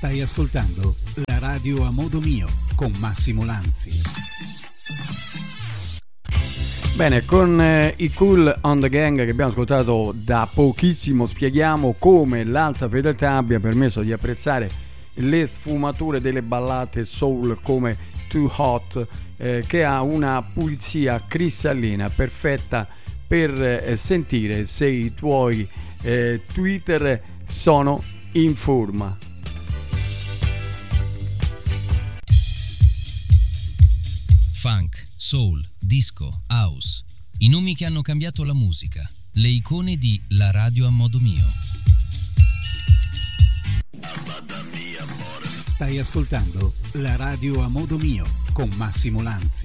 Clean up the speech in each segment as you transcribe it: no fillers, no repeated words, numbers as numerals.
Stai ascoltando la radio a modo mio con Massimo Lanzi. Bene, con i Kool and the Gang che abbiamo ascoltato da pochissimo spieghiamo come l'alta fedeltà abbia permesso di apprezzare le sfumature delle ballate soul come Too Hot, che ha una pulizia cristallina perfetta per sentire se i tuoi Twitter sono in forma. Funk, soul, disco, house. I nomi che hanno cambiato la musica. Le icone di La radio a modo mio. Stai ascoltando la radio a modo mio con Massimo Lanzi.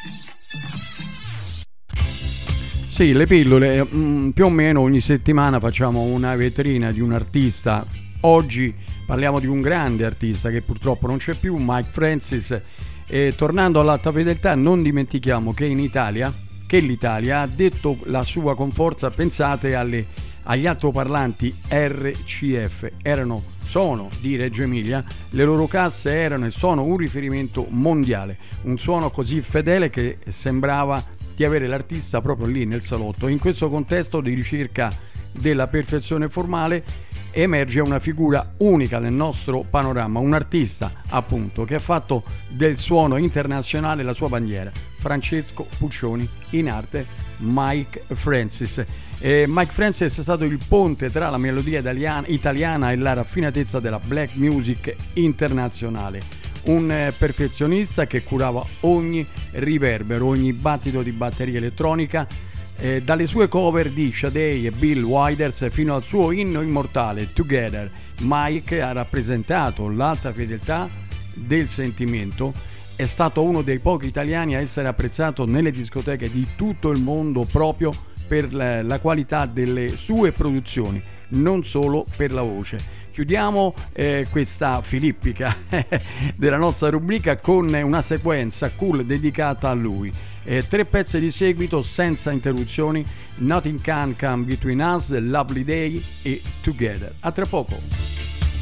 Sì, le pillole, più o meno ogni settimana facciamo una vetrina di un artista. Oggi parliamo di un grande artista che purtroppo non c'è più, Mike Francis. E tornando all'alta fedeltà, non dimentichiamo che l'Italia ha detto la sua con forza. Pensate agli altoparlanti RCF, sono di Reggio Emilia, le loro casse erano e sono un riferimento mondiale, un suono così fedele che sembrava di avere l'artista proprio lì nel salotto. In questo contesto di ricerca della perfezione formale emerge una figura unica nel nostro panorama, un artista appunto che ha fatto del suono internazionale la sua bandiera, Francesco Puccioni, in arte Mike Francis. Mike Francis è stato il ponte tra la melodia italiana e la raffinatezza della black music internazionale, un perfezionista che curava ogni riverbero, ogni battito di batteria elettronica, dalle sue cover di Sade e Bill Withers fino al suo inno immortale Together. Mike ha rappresentato l'alta fedeltà del sentimento, è stato uno dei pochi italiani a essere apprezzato nelle discoteche di tutto il mondo proprio per la qualità delle sue produzioni, non solo per la voce. Chiudiamo questa filippica della nostra rubrica con una sequenza cool dedicata a lui. 3 pezzi di seguito senza interruzioni: Nothing Can Come Between Us, Lovely Day e Together. A tra poco.